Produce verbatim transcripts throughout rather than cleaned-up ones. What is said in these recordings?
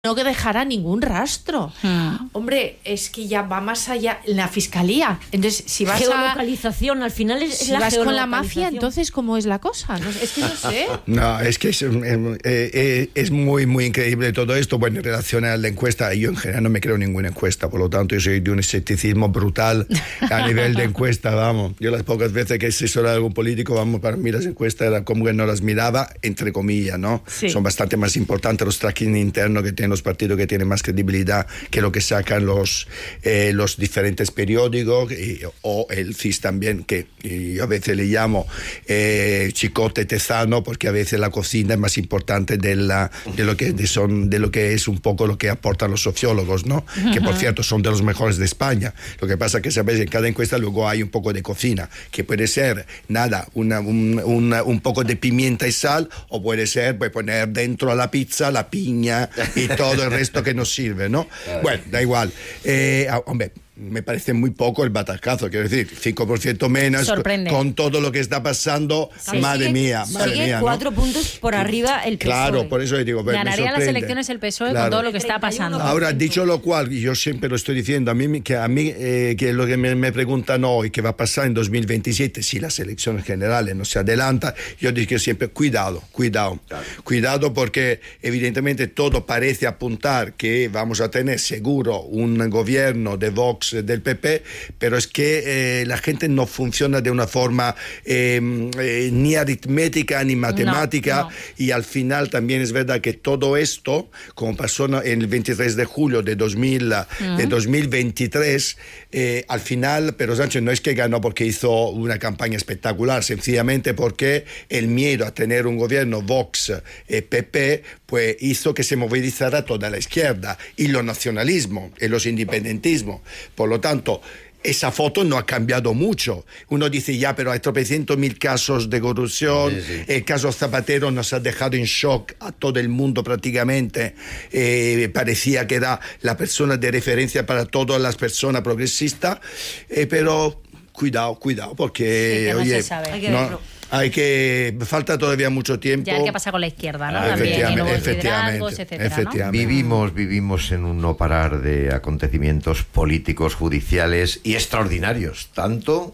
no dejará ningún rastro. Hmm. Hombre, es que ya va más allá la fiscalía. Entonces, si vas geolocalización, a, al final es, si es la vas con la mafia, entonces ¿cómo es la cosa? No, es que no sé. No, es que es, eh, es muy, muy increíble todo esto. Bueno, en relación a la encuesta, yo en general no me creo ninguna encuesta, por lo tanto yo soy de un escepticismo brutal a nivel de encuesta, vamos. Yo las pocas veces que he asesorado a algún político, vamos, para mí las encuestas era como que no las miraba, entre comillas, ¿no? Sí. Son bastante más importantes los tracking internos que tienen los partidos, que tienen más credibilidad que lo que sacan los, eh, los diferentes periódicos, y, o el C I S también, que yo a veces le llamo eh, chicote tezano, porque a veces la cocina es más importante de, la, de, lo que, de, son, de lo que es un poco lo que aportan los sociólogos, ¿no? Uh-huh. Que por cierto son de los mejores de España. Lo que pasa es que, sabéis, en cada encuesta luego hay un poco de cocina, que puede ser, nada, una, un, una, un poco de pimienta y sal, o puede ser pues, poner dentro a la pizza la piña y todo el resto que nos sirve, ¿no? Bueno, da igual. Eh, hombre, me parece muy poco el batacazo, quiero decir, cinco por ciento menos. Sorprende. Con todo lo que está pasando, sí, madre sigue, mía, madre sigue mía. cuatro ¿no? puntos por arriba el P S O E. Claro, por eso digo, ganaría las elecciones el P S O E, claro, con todo lo que está pasando. Ahora, dicho lo cual, y yo siempre lo estoy diciendo, a mí, que a mí, eh, que lo que me, me preguntan hoy, ¿qué va a pasar en dos mil veintisiete si las elecciones generales no se adelantan? Yo digo siempre, cuidado, cuidado, claro. cuidado, porque evidentemente todo parece apuntar que vamos a tener seguro un gobierno de Vox, del P P, pero es que eh, la gente no funciona de una forma eh, eh, ni aritmética ni matemática, no, no. Y al final también es verdad que todo esto, como pasó en el veintitrés de julio de, dos mil, uh-huh. de dos mil veintitrés, eh, al final Pedro Sánchez no es que ganó porque hizo una campaña espectacular, sencillamente porque el miedo a tener un gobierno Vox eh, P P pues hizo que se movilizara toda la izquierda y los nacionalismos y los independentismos. Por lo tanto, esa foto no ha cambiado mucho. Uno dice, ya, pero hay tropecientos mil casos de corrupción, sí, sí. El caso Zapatero nos ha dejado en shock a todo el mundo prácticamente. Eh, parecía que era la persona de referencia para todas las personas progresistas, eh, pero cuidado, cuidado, porque, sí, que no oye, se sabe. Hay que no, Hay que... Falta todavía mucho tiempo. Ya hay que pasar con la izquierda, ¿no? Ah, también, efectivamente, y efectivamente, etcétera, efectivamente. ¿no? Vivimos, vivimos en un no parar de acontecimientos políticos, judiciales y extraordinarios. Tanto...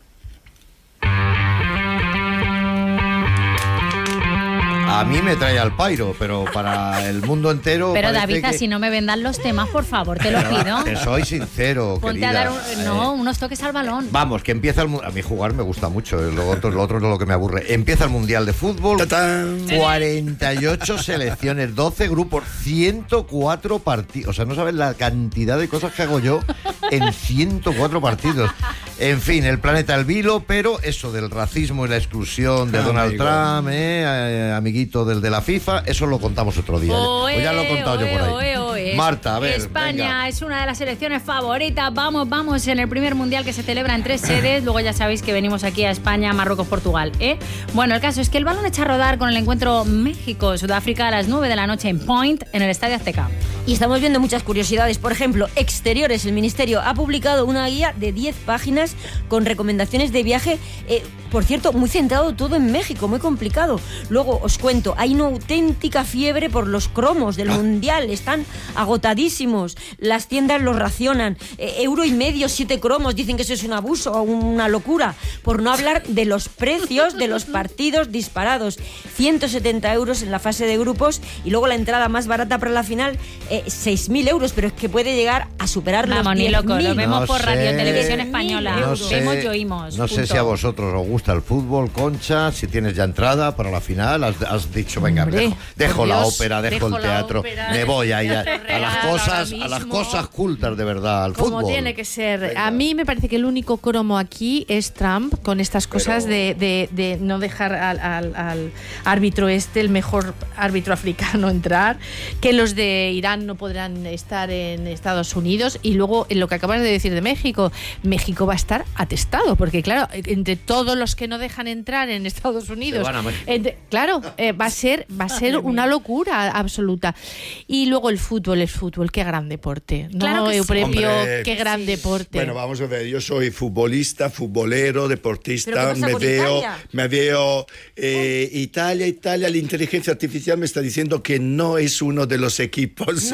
A mí me trae al pairo, pero para el mundo entero. Pero David, que... si no me vendan los temas, por favor, te lo pido. Te soy sincero, Ponte querida. a dar un, no, eh, unos toques al balón. Vamos, que empieza el mundial. A mí jugar me gusta mucho, lo otro, lo otro es lo que me aburre. Empieza el mundial de fútbol. ¡Tatán! cuarenta y ocho selecciones, doce grupos, ciento cuatro partidos. O sea, no sabes la cantidad de cosas que hago yo en ciento cuatro partidos. En fin, el planeta al vilo, pero eso del racismo y la exclusión de ah, Donald amigo. Trump, eh, amiguito del de la FIFA, eso lo contamos otro día. Oe, pues ya lo he contado oe, yo por ahí. Oe, oe. Marta, a ver, España venga. Es una de las selecciones favoritas. Vamos, vamos, en el primer mundial que se celebra en tres sedes. Luego ya sabéis que venimos aquí a España, Marruecos, Portugal, ¿eh? Bueno, el caso es que el balón echa a rodar con el encuentro México-Sudáfrica a las nueve de la noche en Point, en el Estadio Azteca. Y estamos viendo muchas curiosidades. Por ejemplo, Exteriores, el Ministerio, ha publicado una guía de diez páginas con recomendaciones de viaje, eh, por cierto, muy centrado todo en México, muy complicado. Luego os cuento, hay una auténtica fiebre por los cromos del Mundial, están agotadísimos, las tiendas los racionan, eh, euro y medio, siete cromos, dicen que eso es un abuso o una locura, por no hablar de los precios de los partidos disparados, ciento setenta euros en la fase de grupos y luego la entrada más barata para la final, eh, seis mil euros, pero es que puede llegar a superar los Vamos, ni loco, lo vemos no por sé, Radio Televisión Española, no sé, sé, vemos y oímos. No punto. sé si a vosotros os gusta el fútbol, Concha, si tienes ya entrada para la final, has, has dicho, venga, Hombre, dejo, dejo la Dios, ópera, dejo, dejo el teatro, ópera, me voy ahí a, a las cosas, a las cosas cultas de verdad, al como fútbol. Como tiene que ser. Venga. A mí me parece que el único cromo aquí es Trump, con estas cosas Pero... de, de, de no dejar al, al, al árbitro este, el mejor árbitro africano, entrar, que los de Irán no podrán estar en Estados Unidos, y luego en lo que acabas de decir de México, México va a estar atestado, porque claro, entre todos los que no dejan entrar en Estados Unidos, entre, claro, eh, va a ser va a ser una locura absoluta. Y luego el fútbol, el fútbol, qué gran deporte, ¿no? Claro que Eupropio, sí. Hombre, qué gran sí. deporte. Bueno, vamos a ver, yo soy futbolista, futbolero, deportista, me veo, Italia? me veo eh, Italia, Italia, la inteligencia artificial me está diciendo que no es uno de los equipos